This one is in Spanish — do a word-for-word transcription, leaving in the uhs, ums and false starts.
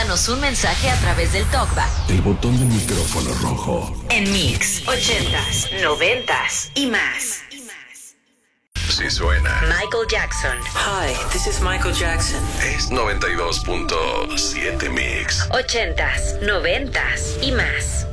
mándanos un mensaje a través del TalkBack. El botón del micrófono rojo. En Mix, ochentas, noventas y más. Sí suena. Michael Jackson. Hi, this is Michael Jackson. Es noventa y dos punto siete Mix. Ochentas, noventas y más.